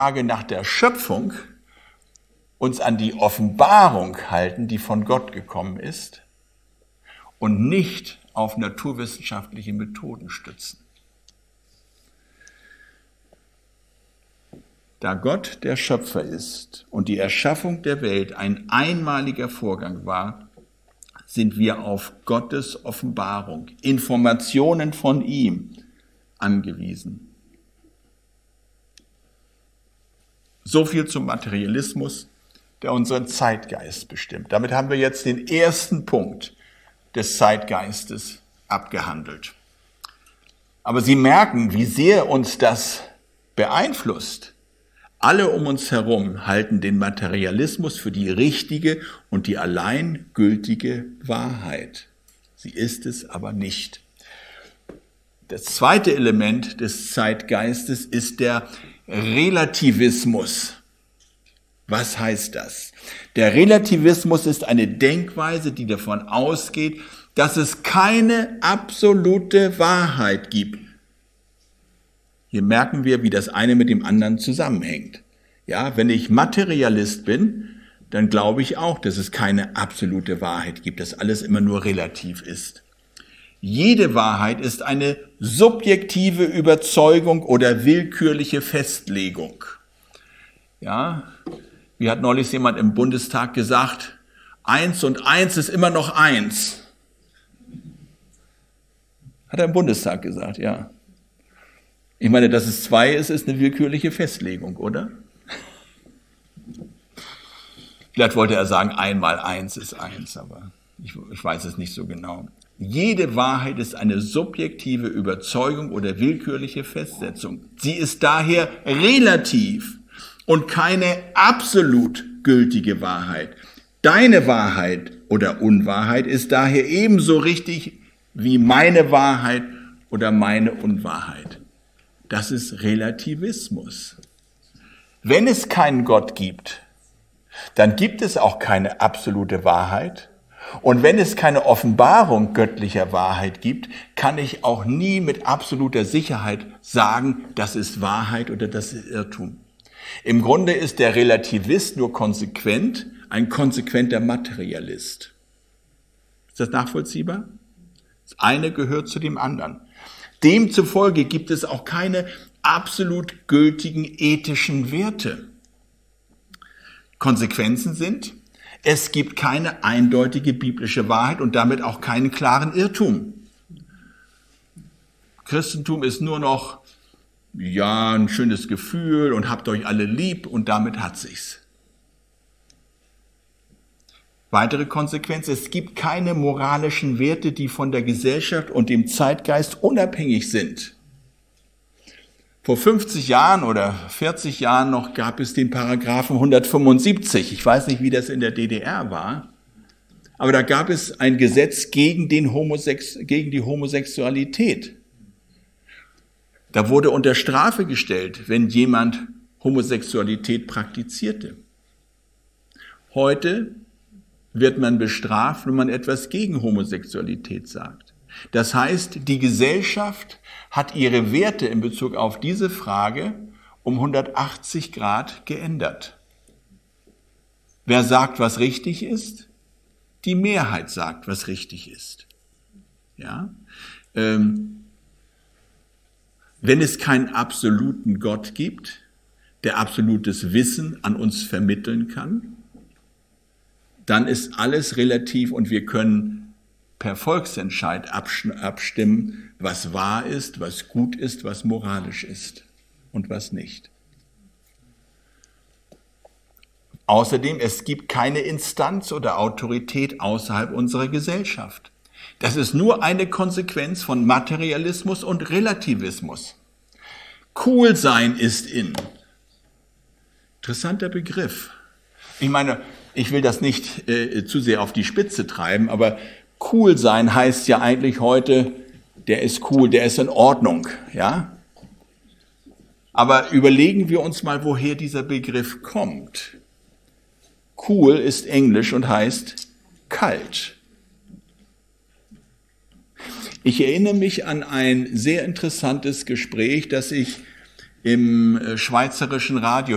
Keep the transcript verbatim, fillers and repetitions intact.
Frage nach der Schöpfung uns an die Offenbarung halten, die von Gott gekommen ist, und nicht auf naturwissenschaftliche Methoden stützen. Da Gott der Schöpfer ist und die Erschaffung der Welt ein einmaliger Vorgang war, sind wir auf Gottes Offenbarung, Informationen von ihm angewiesen. So viel zum Materialismus, der unseren Zeitgeist bestimmt. Damit haben wir jetzt den ersten Punkt des Zeitgeistes abgehandelt. Aber Sie merken, wie sehr uns das beeinflusst. Alle um uns herum halten den Materialismus für die richtige und die allein gültige Wahrheit. Sie ist es aber nicht. Das zweite Element des Zeitgeistes ist der Relativismus. Was heißt das? Der Relativismus ist eine Denkweise, die davon ausgeht, dass es keine absolute Wahrheit gibt. Hier merken wir, wie das eine mit dem anderen zusammenhängt. Ja, wenn ich Materialist bin, dann glaube ich auch, dass es keine absolute Wahrheit gibt, dass alles immer nur relativ ist. Jede Wahrheit ist eine subjektive Überzeugung oder willkürliche Festlegung. Ja, wie hat neulich jemand im Bundestag gesagt, eins und eins ist immer noch eins. Hat er im Bundestag gesagt, ja. Ich meine, dass es zwei ist, ist eine willkürliche Festlegung, oder? Vielleicht wollte er sagen, einmal eins ist eins, aber ich, ich weiß es nicht so genau. Jede Wahrheit ist eine subjektive Überzeugung oder willkürliche Festsetzung. Sie ist daher relativ und keine absolut gültige Wahrheit. Deine Wahrheit oder Unwahrheit ist daher ebenso richtig wie meine Wahrheit oder meine Unwahrheit. Das ist Relativismus. Wenn es keinen Gott gibt, dann gibt es auch keine absolute Wahrheit. Und wenn es keine Offenbarung göttlicher Wahrheit gibt, kann ich auch nie mit absoluter Sicherheit sagen, das ist Wahrheit oder das ist Irrtum. Im Grunde ist der Relativist nur konsequent, ein konsequenter Materialist. Ist das nachvollziehbar? Das eine gehört zu dem anderen. Demzufolge gibt es auch keine absolut gültigen ethischen Werte. Konsequenzen sind, es gibt keine eindeutige biblische Wahrheit und damit auch keinen klaren Irrtum. Christentum ist nur noch, ja, ein schönes Gefühl und habt euch alle lieb und damit hat sich's. Weitere Konsequenz, es gibt keine moralischen Werte, die von der Gesellschaft und dem Zeitgeist unabhängig sind. Vor fünfzig Jahren oder vierzig Jahren noch gab es den Paragraphen hundertfünfundsiebzig. Ich weiß nicht, wie das in der D D R war, aber da gab es ein Gesetz gegen, den Homosex- gegen die Homosexualität. Da wurde unter Strafe gestellt, wenn jemand Homosexualität praktizierte. Heute wird man bestraft, wenn man etwas gegen Homosexualität sagt. Das heißt, die Gesellschaft hat ihre Werte in Bezug auf diese Frage um hundertachtzig Grad geändert. Wer sagt, was richtig ist? Die Mehrheit sagt, was richtig ist. Ja? Ähm, wenn es keinen absoluten Gott gibt, der absolutes Wissen an uns vermitteln kann, dann ist alles relativ und wir können per Volksentscheid abstimmen, was wahr ist, was gut ist, was moralisch ist und was nicht. Außerdem, es gibt keine Instanz oder Autorität außerhalb unserer Gesellschaft. Das ist nur eine Konsequenz von Materialismus und Relativismus. Cool sein ist in. Interessanter Begriff. Ich meine, ich will das nicht äh, zu sehr auf die Spitze treiben, aber cool sein heißt ja eigentlich heute, der ist cool, der ist in Ordnung, ja? Aber überlegen wir uns mal, woher dieser Begriff kommt. Cool ist Englisch und heißt kalt. Ich erinnere mich an ein sehr interessantes Gespräch, das ich im schweizerischen Radio